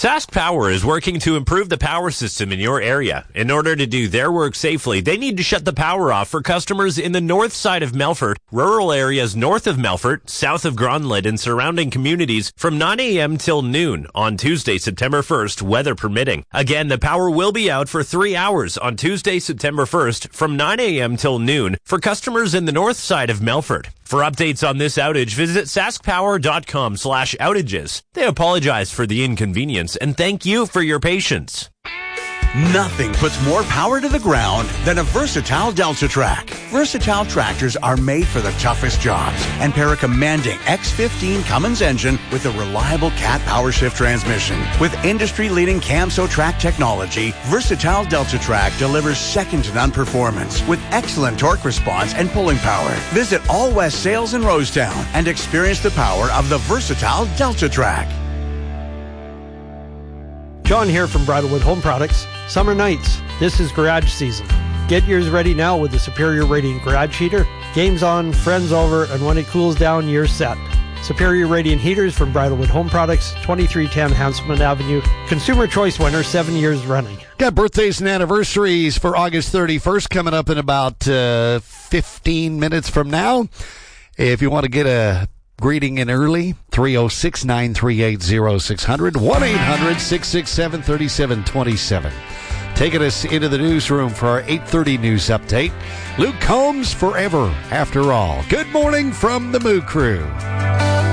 Sask Power is working to improve the power system in your area. In order to do their work safely, they need to shut the power off for customers in the north side of Melfort, rural areas north of Melfort, south of Gronlid, and surrounding communities from 9 a.m. till noon on Tuesday, September 1st, weather permitting. Again, the power will be out for 3 hours on Tuesday, September 1st from 9 a.m. till noon for customers in the north side of Melfort. For updates on this outage, visit saskpower.com/outages. They apologize for the inconvenience and thank you for your patience. Nothing puts more power to the ground than a Versatile Delta-Trac. Versatile tractors are made for the toughest jobs and pair a commanding X15 Cummins engine with a reliable Cat Power Shift transmission. With industry-leading Camso-Trac technology, Versatile Delta-Trac delivers second-to-none performance with excellent torque response and pulling power. Visit All West Sales in Rosetown and experience the power of the Versatile Delta-Trac. John here from Bridlewood Home Products. Summer nights, this is garage season. Get yours ready now with the Superior Radiant Garage Heater. Game's on, friends over, and when it cools down, you're set. Superior Radiant Heaters from Bridlewood Home Products, 2310 Hanselman Avenue. Consumer Choice winner, 7 years running. Got birthdays and anniversaries for August 31st coming up in about 15 minutes from now. If you want to get a greeting in early, 306-938-0600, 1-800-667-3727. Taking us into the newsroom for our 8:30 news update. Luke Combs, forever after all. Good morning from the Moo Crew.